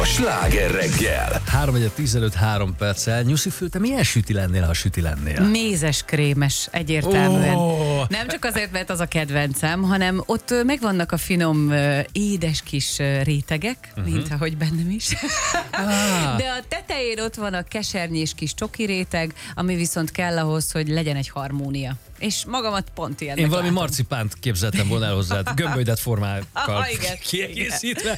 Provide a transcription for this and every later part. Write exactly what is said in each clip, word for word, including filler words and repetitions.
A Sláger reggel. három tizenöt három perccel. Nyuszifő, te milyen süti lennél, ha süti lennél? Mézes krémes, egyértelműen. Oh. Nem csak azért, mert az a kedvencem, hanem ott megvannak a finom, édes kis rétegek, uh-huh. mint ahogy bennem is. Ah. De a tetején ott van a kesernyés kis csoki réteg, ami viszont kell ahhoz, hogy legyen egy harmónia. És magamat pont ilyennek Én valami látom. marcipánt képzeltem volna el hozzád, gömbölydet formákkal Ah, igen. kiegészítve.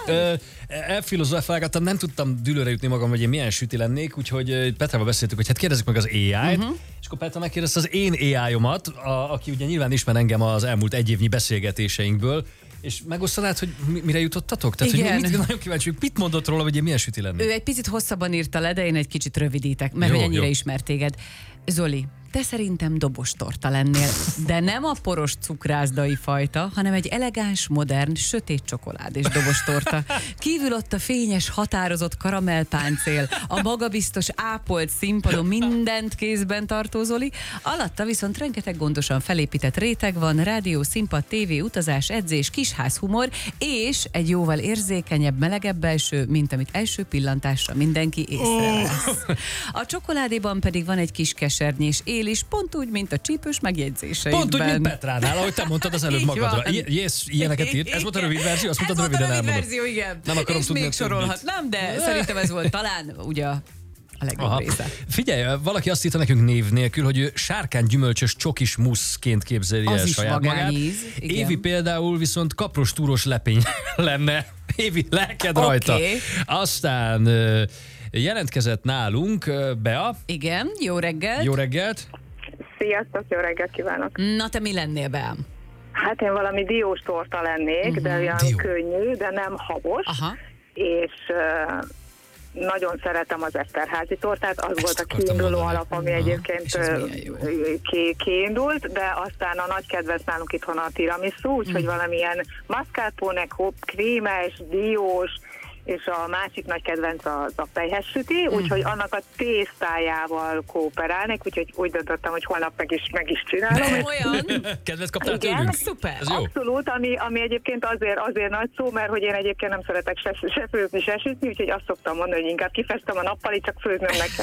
Elfilozofálgattam, nem tudtam dűlőre jutni magam, hogy én milyen süti lennék, úgyhogy Petrával beszéltük, hogy hát kérdezzük meg az á i-t, uh-huh. és akkor Petra megkérdezte az én á i-omat, a, aki ugye nyilván ismer engem az elmúlt egy évnyi beszélgetéseinkből, és megosztanád, hogy mire jutottatok? Tehát, Igen. hogy mit, nagyon kíváncsi, hogy mit mondott róla, hogy én milyen süti lennék? Ő egy picit hosszabban írta le, de én egy kicsit rövidítek, mert Jó, hogy ennyire jó. ismer téged. Zoli, te szerintem dobostorta lennél, de nem a poros cukrászdai fajta, hanem egy elegáns, modern, sötét csokoládés dobostorta. Kívül ott a fényes, határozott karamellpáncél, a magabiztos, ápolt színpadon mindent kézben tartó Zoli, alatta viszont rengeteg gondosan felépített réteg van, rádió, színpad, tévé, utazás, edzés, kisház, humor, és egy jóval érzékenyebb, melegebb belső, mint amit első pillantásra mindenki észrevesz. A csokoládéban pedig van egy kis kesernyés él is, pont úgy, mint a csípős megjegyzéseidben. Pont úgy, mint Petránál, ahogy te mondtad az előbb Így magadra. van. I- yes, ilyeneket írt. Ez volt a rövid verzió, azt mondtad Ez röviden volt a rövid elmondod. verzió, igen. Nem akarom és tudni még a többit. sorolhatnám, de szerintem ez volt talán ugye a legjobb Aha. része. Figyelj, valaki azt írta nekünk név nélkül, hogy ő sárkánygyümölcsös csokis muszként képzeli Az el is saját magát. magányíz, igen. Évi például viszont kapros túros lepény lenne. Évi, lelked rajta. Oké. Aztán ö, jelentkezett nálunk ö, Bea. Igen, jó reggelt. Jó reggelt. Sziasztok, jó reggelt kívánok! Na te mi lennél, Beám? Hát én valami diós torta lennék, uh-huh. de olyan Dió. könnyű, de nem habos, Aha. és uh, nagyon szeretem az eszterházi tortát, az Ezt volt a akartam kiinduló mondani. alap, ami Aha. egyébként És ez uh, milyen jó. ki, kiindult, de aztán a nagy kedvenc nálunk itthon a tiramisu, úgyhogy Mm. valamilyen mascarpone, krémes, diós, és a másik nagy kedvenc az a pelyhes süti, úgyhogy annak a tésztájával kooperálnék, úgyhogy úgy döntöttem, hogy holnap meg is, meg is csinálom. és Olyan? Kedvet kaptál Igen. tőlünk? Szuper. Ez jó. Abszolút, ami, ami egyébként azért, azért nagy szó, mert hogy én egyébként nem szeretek se, se főzni, se sütni, úgyhogy azt szoktam mondani, hogy inkább kifestem a nappali, csak főznöm meg